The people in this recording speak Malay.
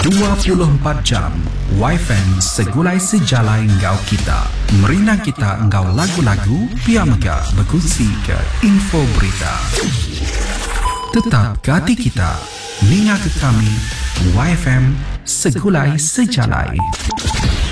24 jam YFM segulai sejalai engkau kita. Merina kita engkau lagu-lagu, pia mega berkongsi ke info berita. Tetap ke hati kita, ninga ke kami YFM segulai sejalai.